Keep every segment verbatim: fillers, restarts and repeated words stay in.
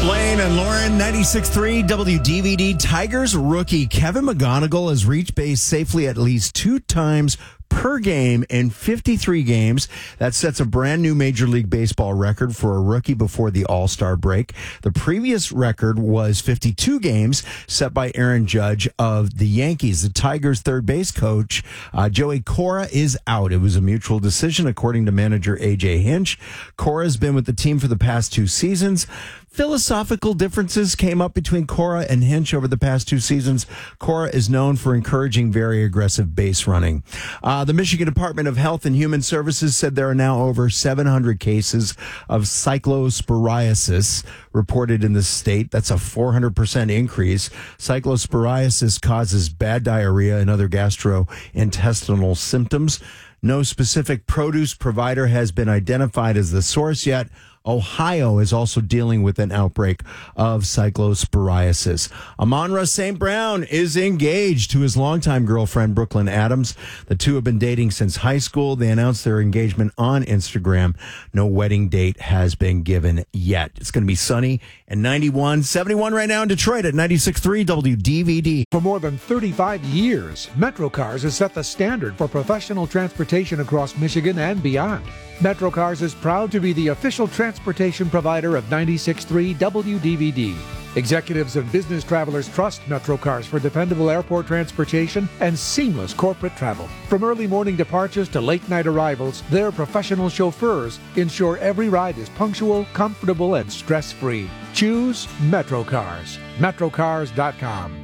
Blaine and Lauren, ninety-six point three W D V D. Tigers rookie Kevin McGonigal has reached base safely at least two times per game in fifty-three games. That sets a brand new Major League Baseball record for a rookie before the All-Star break. The previous record was fifty-two games set by Aaron Judge of the Yankees. The Tigers' third base coach, uh, Joey Cora, is out. It was a mutual decision, according to manager A J Hinch. Cora has been with the team for the past two seasons. Philosophical differences came up between Cora and Hinch over the past two seasons. Cora is known for encouraging very aggressive base running. Uh, the Michigan Department of Health and Human Services said there are now over seven hundred cases of cyclosporiasis reported in the state. That's a four hundred percent increase. Cyclosporiasis causes bad diarrhea and other gastrointestinal symptoms. No specific produce provider has been identified as the source yet. Ohio is also dealing with an outbreak of cyclosporiasis. Amon-Ra Saint Brown is engaged to his longtime girlfriend, Brooklyn Adams. The two have been dating since high school. They announced their engagement on Instagram. No wedding date has been given yet. It's going to be sunny and ninety-one, seventy-one right now in Detroit at ninety-six point three W D V D. For more than thirty-five years, MetroCars has set the standard for professional transportation across Michigan and beyond. MetroCars is proud to be the official transportation provider of ninety-six point three W D V D. Executives and business travelers trust MetroCars for dependable airport transportation and seamless corporate travel. From early morning departures to late night arrivals, their professional chauffeurs ensure every ride is punctual, comfortable, and stress-free. Choose MetroCars. Metrocars dot com.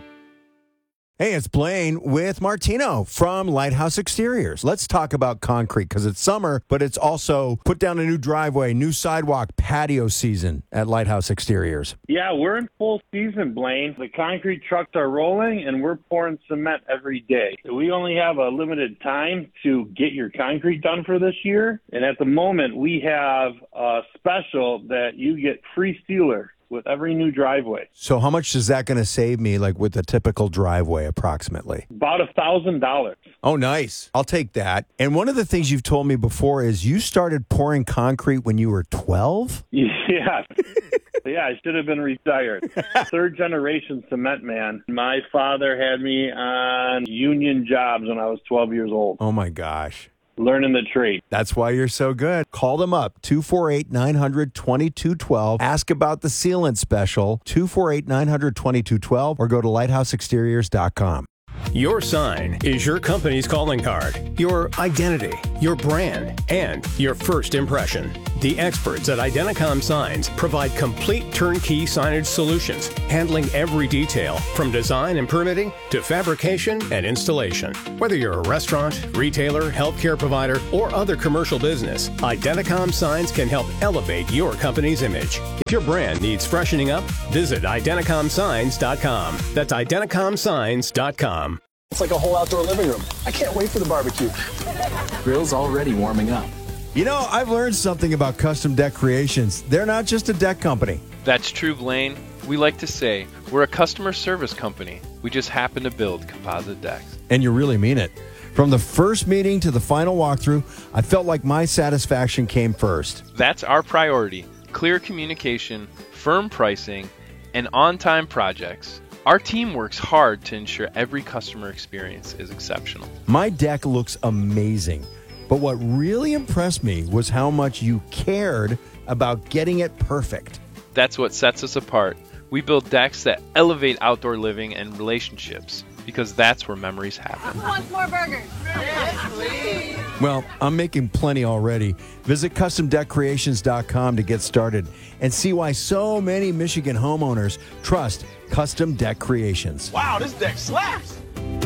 Hey, it's Blaine with Martino from Lighthouse Exteriors. Let's talk about concrete because it's summer, but it's also put down a new driveway, new sidewalk, patio season at Lighthouse Exteriors. Yeah, we're in full season, Blaine. The concrete trucks are rolling, and we're pouring cement every day. We only have a limited time to get your concrete done for this year, and at the moment, we have a special that you get free sealer with every new driveway. So how much is that going to save me, like with a typical driveway, approximately? About a thousand dollars. Oh, nice. I'll take that. And one of the things you've told me before is you started pouring concrete when you were twelve? Yeah. Yeah, I should have been retired. Third generation cement man. My father had me on union jobs when I was twelve years old. Oh, my gosh. Learning the trade. That's why you're so good. Call them up, two four eight, nine hundred, twenty-two twelve. Ask about the sealant special, two four eight, nine hundred, twenty-two twelve, or go to lighthouse exteriors dot com. Your sign is your company's calling card, your identity, your brand, and your first impression. The experts at Identicom Signs provide complete turnkey signage solutions, handling every detail from design and permitting to fabrication and installation. Whether you're a restaurant, retailer, healthcare provider, or other commercial business, Identicom Signs can help elevate your company's image. If your brand needs freshening up, visit Identicom Signs dot com. That's Identicom Signs dot com. It's like a whole outdoor living room. I can't wait for the barbecue. Grill's already warming up. You know, I've learned something about Custom Deck Creations. They're not just a deck company. That's true, Blaine. We like to say we're a customer service company. We just happen to build composite decks. And you really mean it. From the first meeting to the final walkthrough, I felt like my satisfaction came first. That's our priority. Clear communication, firm pricing, and on-time projects. Our team works hard to ensure every customer experience is exceptional. My deck looks amazing, but what really impressed me was how much you cared about getting it perfect. That's what sets us apart. We build decks that elevate outdoor living and relationships because that's where memories happen. Who wants more burgers? Yes, please. Well, I'm making plenty already. Visit custom deck creations dot com to get started and see why so many Michigan homeowners trust Custom Deck Creations. Wow, this deck slaps!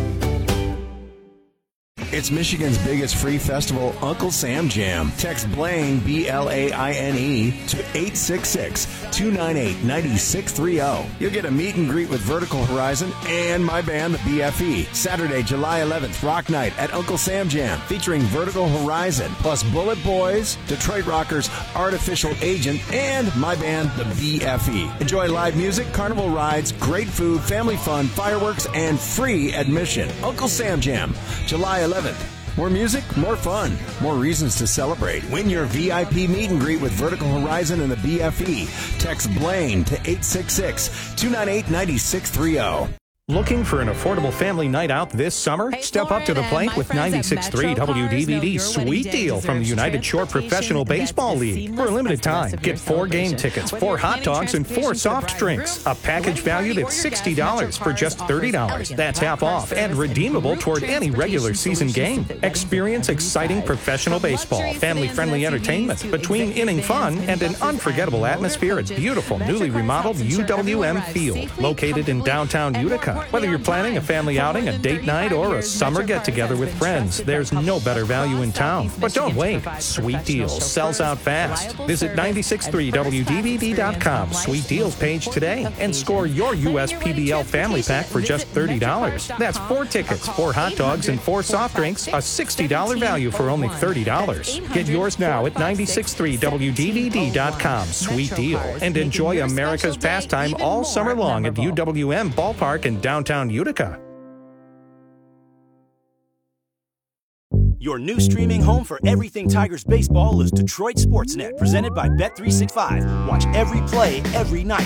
It's Michigan's biggest free festival, Uncle Sam Jam. Text Blaine, B L A I N E, to eight six six, two nine eight, nine six three zero. You'll get a meet and greet with Vertical Horizon and my band, the B F E. Saturday, July eleventh, Rock Night at Uncle Sam Jam, featuring Vertical Horizon, plus Bullet Boys, Detroit Rockers, Artificial Agent, and my band, the B F E. Enjoy live music, carnival rides, great food, family fun, fireworks, and free admission. Uncle Sam Jam, July eleventh. More music, more fun, more reasons to celebrate. Win your V I P meet and greet with Vertical Horizon and the B F E. Text Blaine to eight six six, two nine eight, nine six three zero. Looking for an affordable family night out this summer? Hey, Step Lauren up to the plate with ninety-six point three W D V D's sweet deal from the United Shore Professional Baseball League. For a limited time, get four game tickets, four hot dogs, and four soft drinks. A package valued at sixty dollars for just thirty dollars. That's half off and redeemable toward any regular season game. Experience exciting professional baseball, family-friendly entertainment, between-inning fun, and an unforgettable atmosphere at beautiful, newly remodeled U W M Field, located in downtown Utica. Whether you're planning a family outing, a date night, or a summer get-together with friends, there's no better value in town. But don't wait. Sweet Deals sells out fast. Visit nine six three W D V D dot com Sweet Deals page today and score your U S P B L family pack for just thirty dollars. That's four tickets, four hot dogs, and four soft drinks, a sixty dollars value for only thirty dollars. Get yours now at nine six three W D V D dot com Sweet Deal and enjoy America's pastime all summer long at U W M Ballpark in downtown Utica. Your new streaming home for everything Tigers baseball is Detroit Sportsnet, presented by Bet three sixty-five. Watch every play, every night.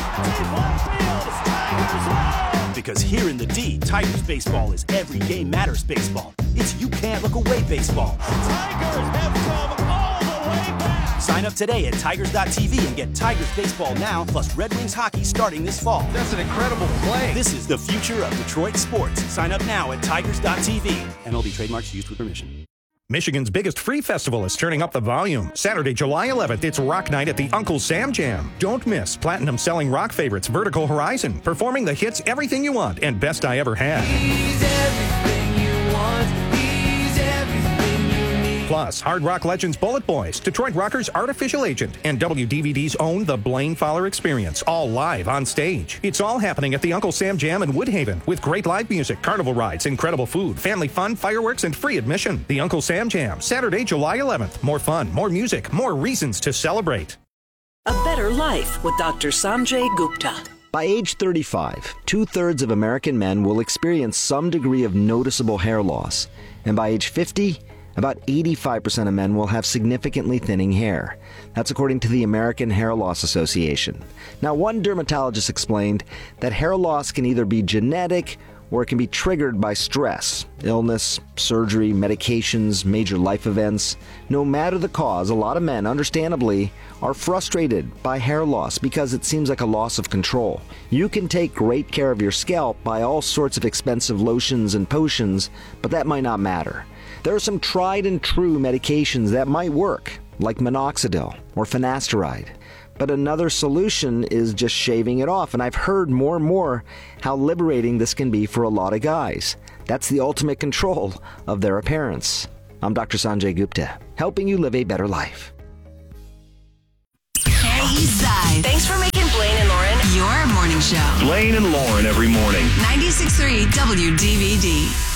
Because here in the D, Tigers baseball is every game matters baseball. It's you can't look away baseball. Tigers have come all the way back. Sign up today at Tigers dot T V and get Tigers baseball now, plus Red Wings hockey starting this fall. That's an incredible play. This is the future of Detroit sports. Sign up now at Tigers dot T V. M L B trademarks used with permission. Michigan's biggest free festival is turning up the volume. Saturday, July eleventh, it's Rock Night at the Uncle Sam Jam. Don't miss platinum-selling rock favorites Vertical Horizon, performing the hits Everything You Want and Best I Ever Had. He's everything you want. He's everything you need. Plus, Hard Rock Legends Bullet Boys, Detroit Rockers Artificial Agent, and W D V D's own The Blaine Fowler Experience, all live on stage. It's all happening at the Uncle Sam Jam in Woodhaven, with great live music, carnival rides, incredible food, family fun, fireworks, and free admission. The Uncle Sam Jam, Saturday, July eleventh. More fun, more music, more reasons to celebrate. A Better Life with Doctor Sanjay Gupta. By age thirty-five, two-thirds of American men will experience some degree of noticeable hair loss. And by age fifty, about eighty-five percent of men will have significantly thinning hair. That's according to the American Hair Loss Association. Now, one dermatologist explained that hair loss can either be genetic or it can be triggered by stress, illness, surgery, medications, major life events. No matter the cause, a lot of men, understandably, are frustrated by hair loss because it seems like a loss of control. You can take great care of your scalp by all sorts of expensive lotions and potions, but that might not matter. There are some tried and true medications that might work, like minoxidil or finasteride. But another solution is just shaving it off, and I've heard more and more how liberating this can be for a lot of guys. That's the ultimate control of their appearance. I'm Doctor Sanjay Gupta, helping you live a better life. Hey, Eastside. Thanks for making Blaine and Lauren your morning show. Blaine and Lauren every morning. ninety-six point three W D V D.